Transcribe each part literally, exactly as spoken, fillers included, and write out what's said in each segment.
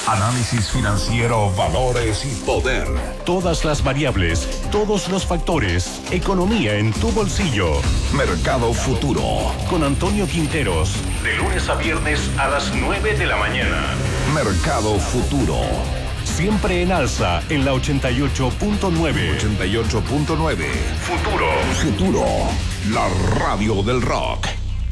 Análisis financiero, valores y poder. Todas las variables, todos los factores. Economía en tu bolsillo. Mercado Futuro. Con Antonio Quinteros. De lunes a viernes a las nueve de la mañana. Mercado Futuro. Siempre en alza en la ochenta y ocho punto nueve. ochenta y ocho punto nueve. Futuro. Futuro. La radio del rock.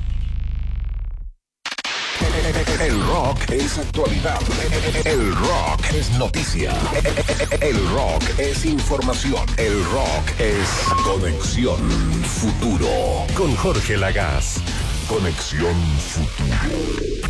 El rock es actualidad. El rock es noticia. El rock es información. El rock es Conexión Futuro. Con Jorge Lagaz. Conexión Futuro.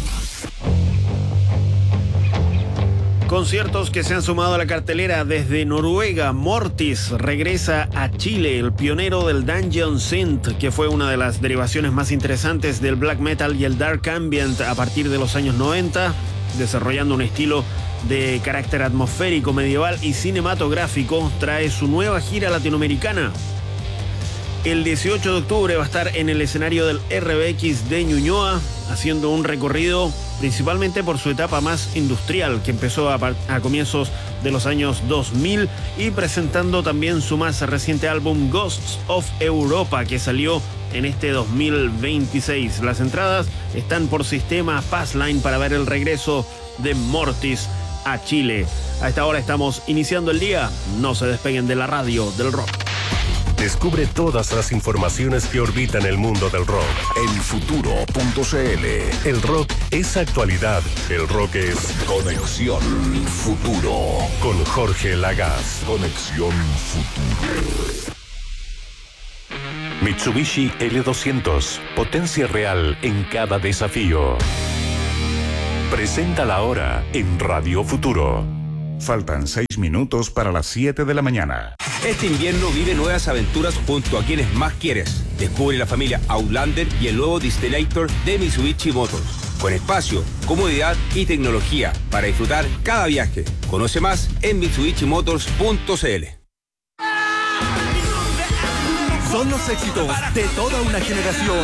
Conciertos que se han sumado a la cartelera desde Noruega. Mortis regresa a Chile, el pionero del Dungeon Synth, que fue una de las derivaciones más interesantes del black metal y el dark ambient a partir de los años noventa, desarrollando un estilo de carácter atmosférico, medieval y cinematográfico. Trae su nueva gira latinoamericana. El dieciocho de octubre va a estar en el escenario del R B X de Ñuñoa, haciendo un recorrido principalmente por su etapa más industrial, que empezó a, a comienzos de los años dos mil, y presentando también su más reciente álbum Ghosts of Europa, que salió en este dos mil veintiséis. Las entradas están por sistema Passline para ver el regreso de Mortis a Chile. A esta hora estamos iniciando el día. No se despeguen de la radio del rock. Descubre todas las informaciones que orbitan el mundo del rock. En futuro punto c l. El rock es actualidad. El rock es Conexión Futuro. Con Jorge Lagaz. Conexión Futuro. Mitsubishi L doscientos. Potencia real en cada desafío. Presenta la hora en Radio Futuro. Faltan seis minutos para las siete de la mañana. Este invierno vive nuevas aventuras junto a quienes más quieres. Descubre la familia Outlander y el nuevo Destinator de Mitsubishi Motors. Con espacio, comodidad y tecnología para disfrutar cada viaje. Conoce más en mitsubishi motors punto c l. Son los éxitos de toda una generación.